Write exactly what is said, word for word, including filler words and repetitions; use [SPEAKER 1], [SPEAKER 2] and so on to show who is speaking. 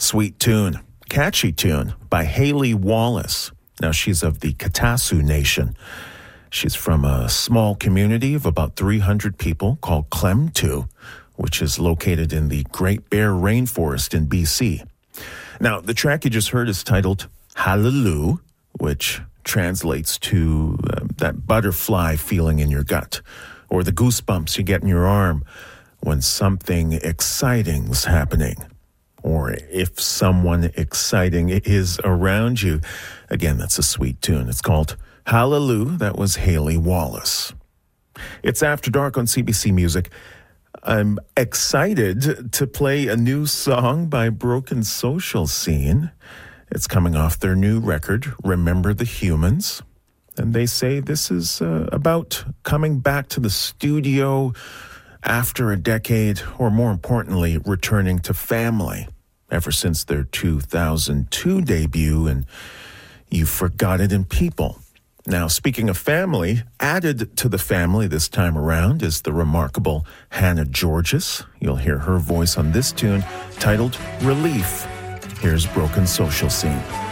[SPEAKER 1] Sweet tune, catchy tune by Haley Wallace. Now, she's of the Katasu Nation. She's from a small community of about three hundred people called Klemtu, which is located in the Great Bear Rainforest in B C. Now, the track you just heard is titled Hallelujah, which translates to uh, that butterfly feeling in your gut, or the goosebumps you get in your arm when something exciting's happening, or if someone exciting is around you. Again, that's a sweet tune. It's called Hallelujah. That was Haley Wallace. It's After Dark on C B C Music. I'm excited to play a new song by Broken Social Scene. It's coming off their new record, Remember the Humans. And they say this is uh, about coming back to the studio after a decade, or more importantly, returning to family ever since their two thousand two debut and You Forgot It in People. Now, speaking of family, added to the family this time around is the remarkable Hannah Georges. You'll hear her voice on this tune titled Relief. Here's Broken Social Scene.